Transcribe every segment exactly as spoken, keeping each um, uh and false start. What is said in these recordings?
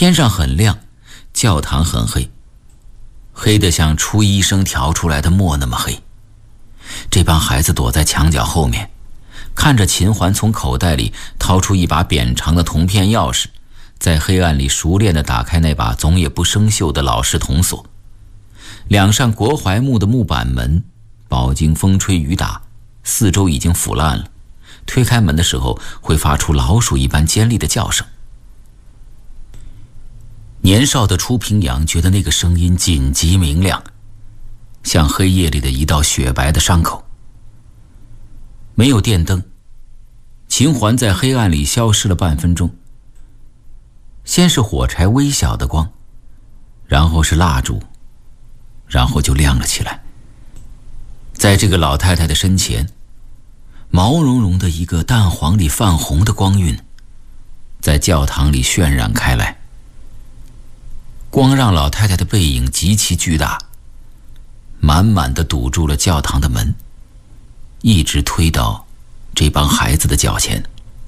天上很亮，教堂很黑，黑得像初一生调出来的墨那么黑。这帮孩子躲在墙角后面，看着秦环从口袋里掏出一把扁长的铜片钥匙，在黑暗里熟练地打开那把总也不生锈的老式铜锁。两扇国槐木的木板门，饱经风吹雨打，四周已经腐烂了，推开门的时候会发出老鼠一般尖利的叫声。年少的初平阳觉得那个声音紧急明亮，像黑夜里的一道雪白的伤口。没有电灯，秦环在黑暗里消失了半分钟。先是火柴微小的光，然后是蜡烛，然后就亮了起来。在这个老太太的身前，毛茸茸的一个淡黄里泛红的光晕在教堂里渲染开来。光让老太太的背影极其巨大，满满的堵住了教堂的门，一直推到这帮孩子的脚前。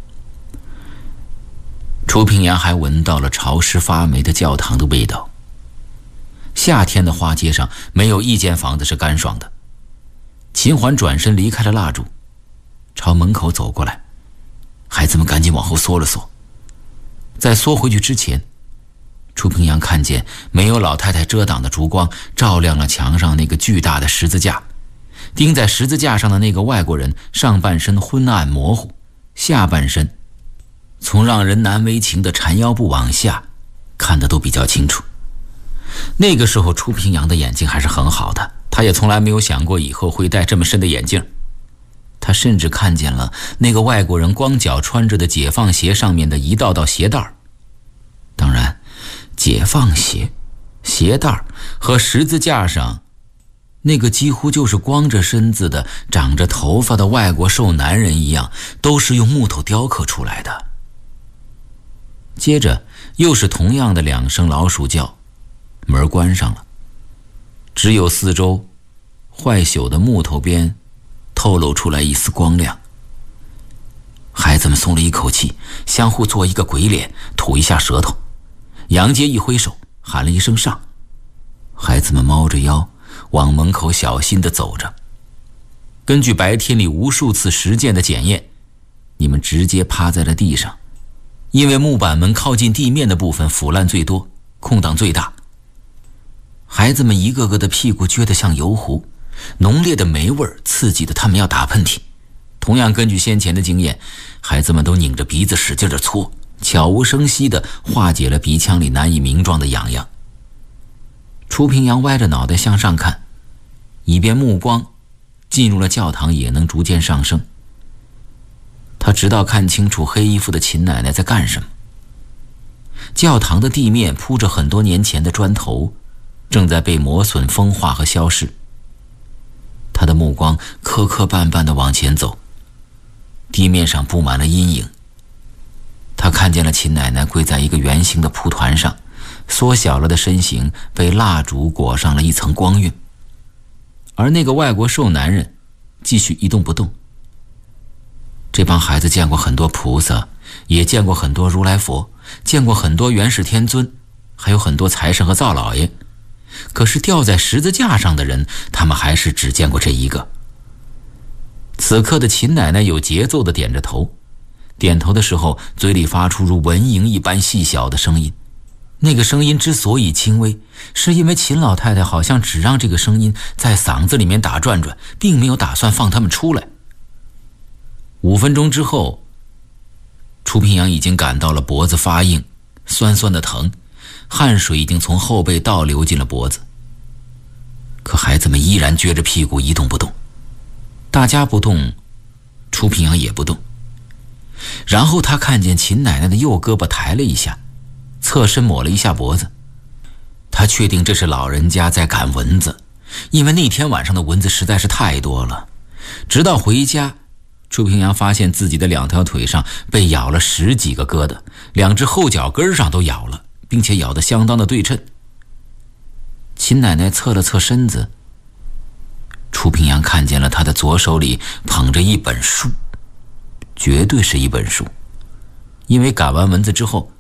楚平阳还闻到了潮湿发霉的教堂的味道。夏天的花街上没有一间房子是干爽的。秦环转身离开了蜡烛，朝门口走过来，孩子们赶紧往后缩了缩。在缩回去之前，楚平阳看见没有老太太遮挡的烛光照亮了墙上那个巨大的十字架，钉在十字架上的那个外国人上半身昏暗模糊，下半身从让人难为情的缠腰部往下看得都比较清楚。那个时候楚平阳的眼睛还是很好的，他也从来没有想过以后会戴这么深的眼镜。他甚至看见了那个外国人光脚穿着的解放鞋上面的一道道鞋带。当然解放鞋、鞋带和十字架上那个几乎就是光着身子的长着头发的外国瘦男人一样，都是用木头雕刻出来的。接着又是同样的两声老鼠叫，门关上了，只有四周坏朽的木头边透露出来一丝光亮。孩子们松了一口气，相互做一个鬼脸，吐一下舌头。杨杰一挥手喊了一声上，孩子们猫着腰往门口小心地走着。根据白天里无数次实践的检验，你们直接趴在了地上，因为木板门靠近地面的部分腐烂最多，空档最大。孩子们一个个的屁股撅得像油壶，浓烈的霉味刺激得他们要打喷嚏。同样根据先前的经验，孩子们都拧着鼻子使劲地搓，悄无声息地化解了鼻腔里难以名状的痒痒。楚平阳歪着脑袋向上看，以便目光进入了教堂也能逐渐上升。他直到看清楚黑衣服的秦奶奶在干什么。教堂的地面铺着很多年前的砖头，正在被磨损风化和消逝。他的目光磕磕绊绊地往前走，地面上布满了阴影。他看见了秦奶奶跪在一个圆形的蒲团上，缩小了的身形被蜡烛裹上了一层光晕，而那个外国瘦男人继续一动不动。这帮孩子见过很多菩萨，也见过很多如来佛，见过很多元始天尊，还有很多财神和灶老爷，可是吊在十字架上的人，他们还是只见过这一个。此刻的秦奶奶有节奏地点着头，点头的时候嘴里发出如蚊蝇一般细小的声音。那个声音之所以轻微，是因为秦老太太好像只让这个声音在嗓子里面打转转，并没有打算放他们出来。五分钟之后，楚平阳已经感到了脖子发硬，酸酸的疼，汗水已经从后背倒流进了脖子。可孩子们依然撅着屁股一动不动，大家不动，楚平阳也不动。然后他看见秦奶奶的右胳膊抬了一下，侧身抹了一下脖子。他确定这是老人家在赶蚊子，因为那天晚上的蚊子实在是太多了。直到回家，楚平阳发现自己的两条腿上被咬了十几个疙瘩，两只后脚跟上都咬了，并且咬得相当的对称。秦奶奶侧了侧身子，楚平阳看见了她的左手里捧着一本书，绝对是一本书，因为赶完蚊子之后，